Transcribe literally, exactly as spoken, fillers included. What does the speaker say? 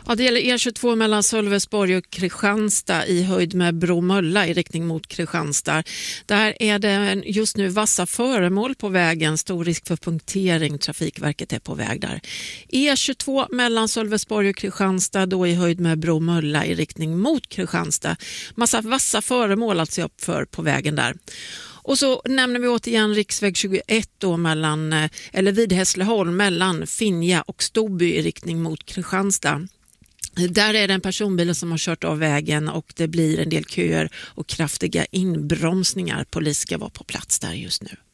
Ja, det gäller E tjugotvå mellan Sölvesborg och Kristianstad i höjd med Bromölla i riktning mot Kristianstad. Där är det just nu vassa föremål på vägen, stor risk för punktering. Trafikverket är på väg där. E tjugotvå mellan Sölvesborg och Kristianstad då i höjd med Bromölla i riktning mot Kristianstad. Massa vassa föremål alltså upp för på vägen där. Och så nämner vi återigen riksväg tjugoett då mellan, eller vid Hässleholm mellan Finja och Stoby i riktning mot Kristianstad. Där är det en personbil som har kört av vägen och det blir en del köer och kraftiga inbromsningar. Polis ska vara på plats där just nu.